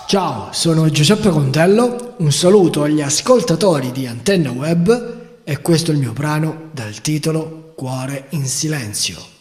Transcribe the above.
Ciao, sono Giuseppe Contello, un saluto agli ascoltatori di Antenna Web e questo è il mio brano dal titolo Cuore in silenzio.